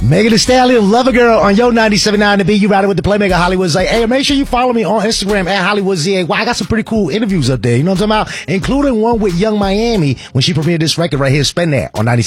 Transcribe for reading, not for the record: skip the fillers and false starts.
Megan Thee Stallion, Lover Girl on Yo 97.9 The Beat. You ride it with the Playmaker Hollywood Zay. Hey, make sure you follow me on Instagram at HollywoodZA. Well, I got some pretty cool interviews up there. You know what I'm talking about? Including one with Young Miami when she premiered this record right here, Spend That on 97.